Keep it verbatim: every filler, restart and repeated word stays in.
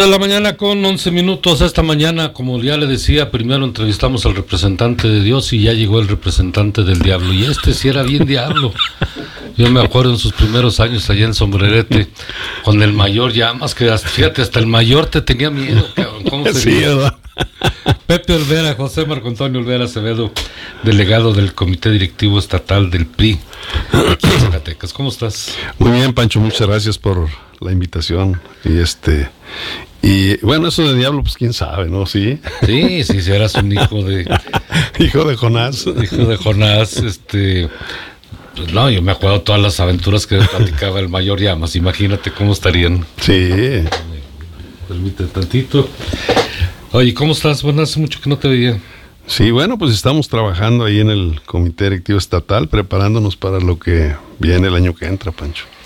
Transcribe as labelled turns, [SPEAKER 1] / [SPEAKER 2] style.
[SPEAKER 1] de la mañana con once minutos. Esta mañana, como ya le decía, primero entrevistamos al representante de Dios y ya llegó el representante del diablo. Y este sí era bien diablo. Yo me acuerdo en sus primeros años allá en Sombrerete, con el mayor Llamas, que fíjate, hasta el mayor te tenía miedo, cabrón. ¿Cómo se
[SPEAKER 2] sí, ¿verdad?
[SPEAKER 1] Pepe Olvera, José Marco Antonio Olvera Acevedo, delegado del Comité Directivo Estatal del P R I. Aquí en Zacatecas. ¿Cómo estás?
[SPEAKER 2] Muy bien, Pancho, muchas gracias por la invitación. Y este y bueno, eso de diablo, pues quién sabe, ¿no? Sí.
[SPEAKER 1] Sí, sí, si eras un hijo de
[SPEAKER 2] hijo de Jonás.
[SPEAKER 1] Hijo de Jonás, este pues no, yo me acuerdo todas las aventuras que platicaba el mayor Llamas. Imagínate cómo estarían.
[SPEAKER 2] Sí.
[SPEAKER 1] Permite tantito. Oye, ¿cómo estás? Bueno, hace mucho que no te veía.
[SPEAKER 2] Sí, bueno, pues estamos trabajando ahí en el Comité Directivo Estatal, preparándonos para lo que viene el año que entra, Pancho.